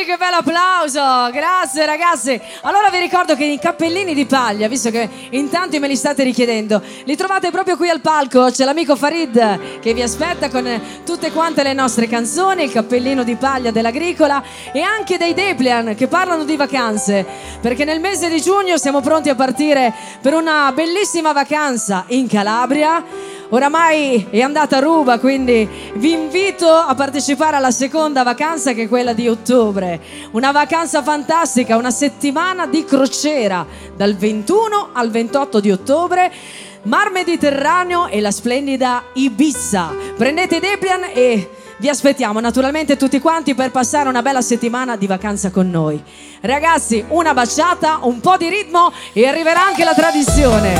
Senti che bel applauso, grazie ragazzi. Allora vi ricordo che i cappellini di paglia, visto che in tanti me li state richiedendo, li trovate proprio qui al palco. C'è l'amico Farid che vi aspetta con tutte quante le nostre canzoni, il cappellino di paglia dell'Agricola e anche dei Deplian che parlano di vacanze, perché nel mese di giugno siamo pronti a partire per una bellissima vacanza in Calabria. Oramai è andata a ruba, quindi vi invito a partecipare alla seconda vacanza, che è quella di ottobre. Una vacanza fantastica, una settimana di crociera dal 21 al 28 di ottobre, Mar Mediterraneo e la splendida Ibiza. Prendete i Deplian e vi aspettiamo naturalmente tutti quanti per passare una bella settimana di vacanza con noi. Ragazzi, una baciata, un po' di ritmo e arriverà anche la tradizione.